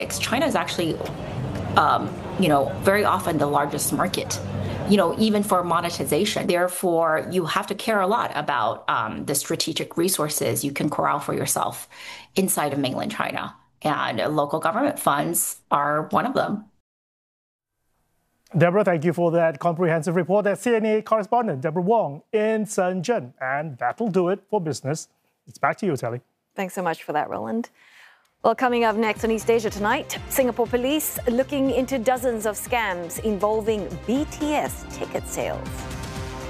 China is actually, very often the largest market, even for monetization. Therefore, you have to care a lot about the strategic resources you can corral for yourself inside of mainland China. And local government funds are one of them. Deborah, thank you for that comprehensive report. That's CNA correspondent Deborah Wong in Shenzhen. And that'll do it for business. It's back to you, Telly. Thanks so much for that, Roland. Well, coming up next on East Asia Tonight, Singapore police looking into dozens of scams involving BTS ticket sales.